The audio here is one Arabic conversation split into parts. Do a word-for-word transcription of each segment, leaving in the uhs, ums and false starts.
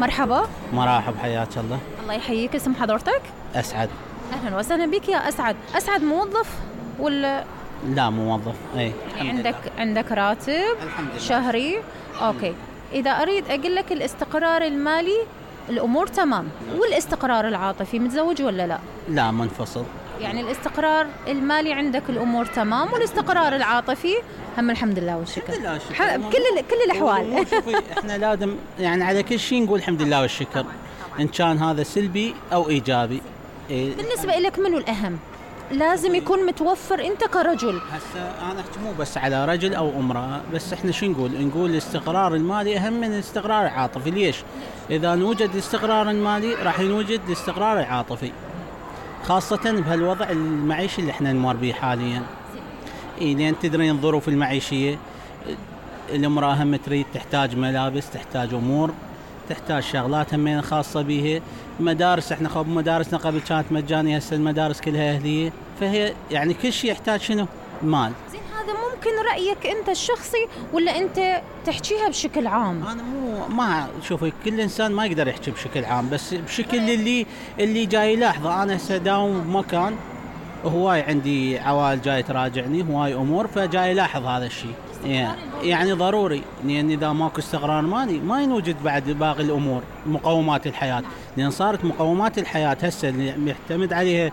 مرحبا. مرحب، حياك الله. الله يحييك، اسم حضرتك؟ أسعد. أهلا وسهلا بك يا أسعد. أسعد موظف ولا؟ لا موظف. اي يعني عندك لله. عندك راتب شهري؟ أوكي. إذا أريد أقول لك الاستقرار المالي الأمور تمام، والاستقرار العاطفي متزوج ولا لا؟ لا منفصل. يعني الاستقرار المالي عندك الأمور تمام، والاستقرار العاطفي هم الحمد لله والشكر. الحمد لله والشكر. ح... بكل كل الأحوال. شوفي احنا لازم يعني على كل شيء نقول الحمد لله والشكر، إن كان هذا سلبي أو إيجابي. إيه؟ بالنسبة لك منو الأهم؟ لازم يكون متوفر أنت كرجل. هسه أنا أحكي مو بس على رجل أو امرأة، بس إحنا شو نقول؟ نقول الاستقرار المالي أهم من الاستقرار العاطفي. ليش؟ إذا نوجد الاستقرار المالي راح يوجد الاستقرار العاطفي، خاصة بهالوضع المعيشي اللي إحنا نمر به حاليا. إيه لأن تدرين الظروف المعيشية، الامرأة هم تريد تحتاج ملابس، تحتاج أمور، تحتاج شغلات همين خاصة بها. مدارس، احنا خب مدارسنا قبل كانت مجانية، هسه المدارس كلها أهلية، فهي يعني كل شيء يحتاج شنو؟ مال. زين، هذا ممكن رأيك أنت الشخصي ولا أنت تحكيها بشكل عام؟ أنا مو ما شوفي، كل إنسان ما يقدر يحكي بشكل عام، بس بشكل اللي اللي جاي يلاحظه. أنا هسه داوم بمكان هواي عندي عوائل جاي تراجعني، هواي أمور، فجاي يلاحظ هذا الشيء. يعني ضروري، لأن إذا ماكو استقرار مالي ما ينوجد بعد باقي الأمور، مقومات الحياة. لأن صارت مقومات الحياة هسه اللي يعتمد عليها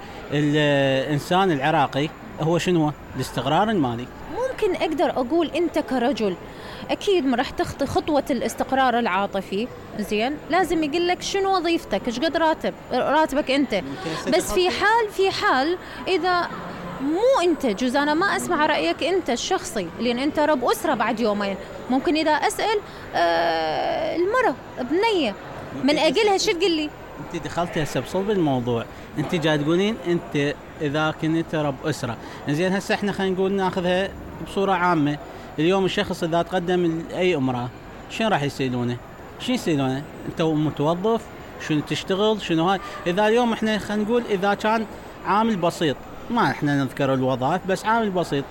الإنسان العراقي هو شنو؟ الاستقرار المالي. ممكن أقدر أقول أنت كرجل أكيد ما راح تخطي خطوة الاستقرار العاطفي، زين لازم يقول لك شنو وظيفتك، إيش قد راتب راتبك أنت. بس في حال في حال إذا مو أنت جوز، أنا ما أسمع رأيك أنت الشخصي، لأن أنت رب أسرة بعد يومين. ممكن إذا أسأل آه المرة بنية من أجلها شو تقول لي؟ أنت دخلتي هسه بصلب الموضوع، أنت جاي تقولين أنت إذا كنت رب أسرة. إنزين هسه إحنا خلينا نقول ناخذها بصورة عامة. اليوم الشخص إذا تقدم لأي امرأة شنو راح يسألونه؟ شنو يسألونه؟ أنت متوظف؟ شنو تشتغل؟ شنو هاي؟ إذا اليوم إحنا خلينا نقول إذا كان عامل بسيط، ما إحنا نذكر الوظائف، بس عامل بسيط،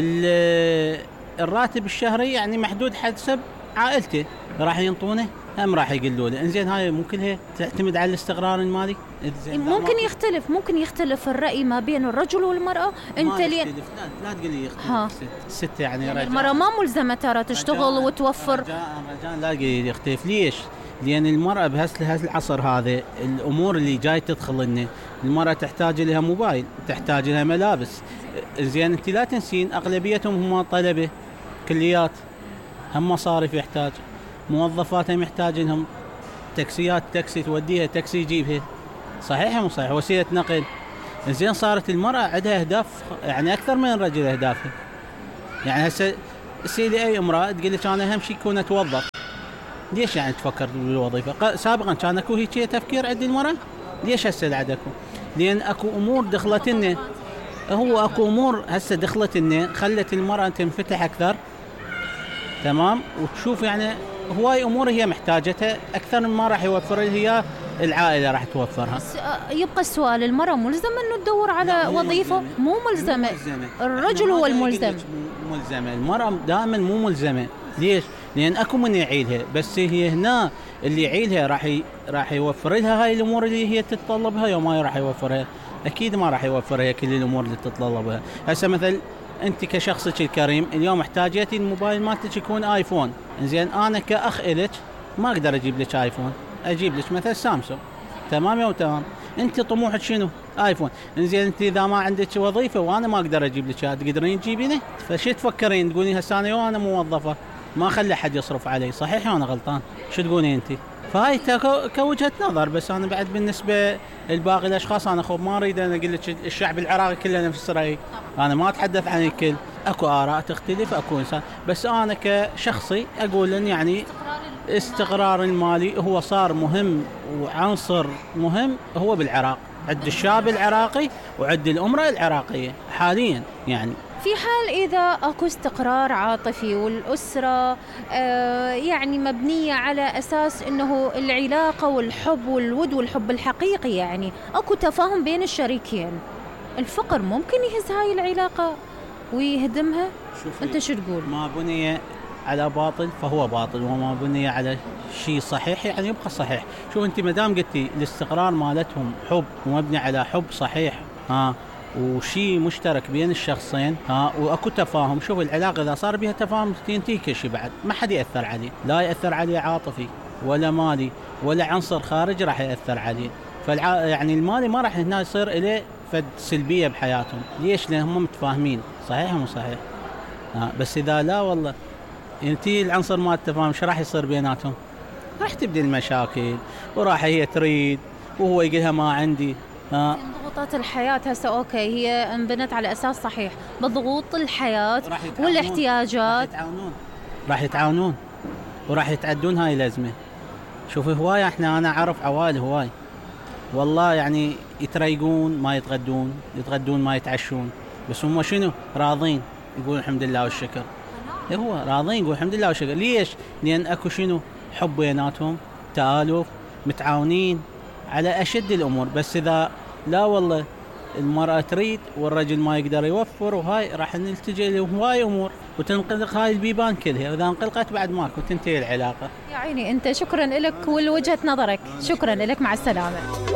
الراتب الشهري يعني محدود حسب عائلته، راح ينطونه هم راح يقولوا له. انزين هاي ممكن هي تعتمد على الاستقرار المالي. ممكن يختلف ممكن يختلف الرأي ما بين الرجل والمرأة. انت لي لا, لا تقولي يختلف. ست, ست يعني, يعني المرأة ما ملزمة ترى تشتغل رجال وتوفر. رجال لا تقولي يختلف. ليش؟ لأن المرأة بهالعصر هذا الأمور اللي جاي تدخل لنا، المرأة تحتاج لها موبايل، تحتاج لها ملابس. زين انت لا تنسين أغلبيتهم هم طلبة، كليات، هم مصاريف يحتاج، موظفات هم يحتاج لهم تاكسيات، تاكسي توديها، تاكسي يجيبها. صحيح مو صحيح؟ وسيلة نقل. زين صارت المرأة عندها أهداف يعني أكثر من الرجل أهدافها. يعني هسه سيدي أي امرأة تقول لك أنا أهم شيء كون أتوظف. ليش يعني تفكر بالوظيفة؟ سابقا كان أكو هيك تفكير عند المرأة. ليش هسه بعد أكو؟ لأن أكو أمور دخلت لنا، هو أكو أمور هسه دخلت لنا خلت المرأة تنفتح أكثر، تمام، وتشوف يعني هواي أمور هي محتاجتها أكثر مما راح يوفر هي العائلة راح توفرها. يبقى السؤال، المرأة ملزمة إنه تدور على وظيفة؟ مو ملزمة, ملزمة. الرجل هو الملزم. ملزمة المرأة دائما مو ملزمة. ليش؟ لأن أكو من يعيلها، بس هي هنا اللي يعيلها راح ي... راح يوفر لها هاي الأمور اللي هي تتطلبها، يوم ما راح يوفرها أكيد ما راح يوفرها كل الأمور اللي تتطلبها. هسه مثل أنت كشخصك الكريم اليوم احتاجيتي الموبايل مالتك يكون آيفون. إنزين أنا كأخ إلك ما أقدر أجيب لك آيفون، أجيب لك مثل سامسونج. تمام يا تمام. أنت طموحك شنو؟ آيفون. إنزين أنت إذا ما عندك وظيفة وأنا ما أقدر أجيب لك، تقدرين تجيبينه؟ فشو تفكرين؟ تقولين هسه أنا أنا موظفة ما أخلي أحد يصرف علي. صحيح أنا غلطان؟ شو تقولين أنت؟ فهاي كوجهة نظر. بس أنا بعد بالنسبة لباقي الأشخاص أنا خب ما أريد أنا أقول لك الشعب العراقي كله نفس رأيي، أنا ما أتحدث عن الكل، أكو آراء تختلف، أكو إنسان. بس أنا كشخصي أقول إن يعني استقرار المالي هو صار مهم وعنصر مهم هو بالعراق، عند الشاب العراقي وعند الأمرأة العراقية حاليا. يعني في حال إذا أكو استقرار عاطفي والأسرة آه يعني مبنية على أساس أنه العلاقة والحب والود والحب الحقيقي، يعني أكو تفاهم بين الشريكين، الفقر ممكن يهز هاي العلاقة ويهدمها؟ أنت شو تقول؟ ما بني على باطل فهو باطل، وما بني على شيء صحيح يعني يبقى صحيح. شوف انت ما دام قلتي الاستقرار مالتهم حب ومبني على حب صحيح ها وشيء مشترك بين الشخصين ها واكو تفاهم، شوف العلاقه اذا صار بها تفاهم تنتهي كل شيء، بعد ما حد ياثر عليه، لا ياثر عليه عاطفي ولا مالي ولا عنصر خارجي راح ياثر عليه. فالع... يعني المالي ما راح هنا يصير إليه فد سلبيه بحياتهم. ليش؟ لان هم متفاهمين، صحيح مو صحيح؟ ها بس اذا لا والله ينتهي العنصر مال التفاهم، شو راح يصير بيناتهم؟ راح تبدي المشاكل وراح هي تريد وهو يقولها ما عندي. ها ضغوطات الحياة هسه اوكي هي انبنت على اساس صحيح، بضغوط الحياة والاحتياجات راح يتعاونون راح يتعاونون وراح يتعدون هاي الازمه. شوفي هواي احنا انا اعرف عوائل هواي والله يعني يتريقون ما يتغدون، يتغدون ما يتعشون، بس هم شنو راضين يقول الحمد لله والشكر. هو راضين يقول الحمد لله والشكر. ليش؟ لان اكو شنو حب بيناتهم، تآلف، متعاونين على اشد الامور. بس اذا لا والله المرأة تريد والرجل ما يقدر يوفر وهاي راح نلتجئ لهواي امور وتنقلق هاي البيبان كلها، واذا انقلقت بعد ماكو تنتهي العلاقة. يا عيني انت، شكرا لك ولوجهة نظرك، شكرا لك، مع السلامة.